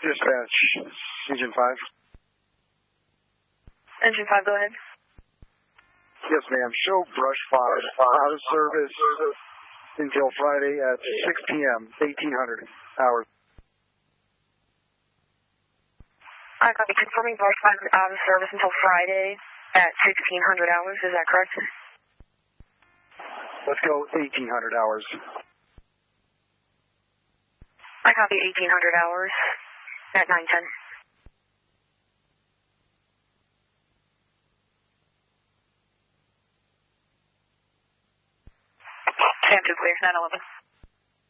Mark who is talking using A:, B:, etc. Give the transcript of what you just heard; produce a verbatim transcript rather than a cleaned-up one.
A: Dispatch, Engine five.
B: Engine five, go ahead.
A: Yes, ma'am. Show Brush five out of service until Friday at six P M, eighteen hundred hours.
B: I copy. Confirming Brush five out of service until Friday at sixteen hundred hours. Is that correct?
A: Let's go eighteen hundred hours.
B: I copy eighteen hundred hours at nine ten. Sam two clear, nine eleven.